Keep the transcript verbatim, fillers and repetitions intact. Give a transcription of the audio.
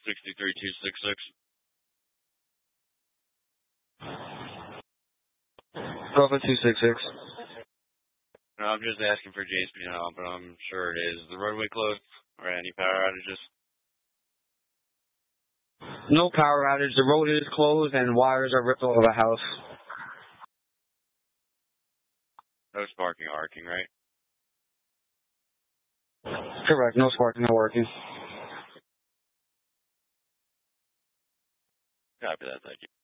sixty-three two sixty-six. Bravo two sixty-six. No, I'm just asking for J S P now, but I'm sure it is. Is the roadway closed or any power outages? No power outage. The road is closed and wires are ripped over the house. No sparking or arcing, right? Correct. No sparking, no working. Copy that. Thank you.